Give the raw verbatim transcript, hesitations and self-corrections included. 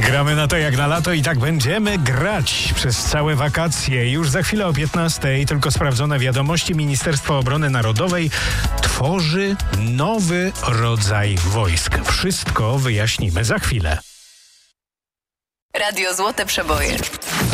Gramy na to jak na lato i tak będziemy grać przez całe wakacje. Już za chwilę o piętnastej tylko sprawdzone wiadomości. Ministerstwo Obrony Narodowej tworzy nowy rodzaj wojsk. Wszystko wyjaśnimy za chwilę. Radio Złote Przeboje.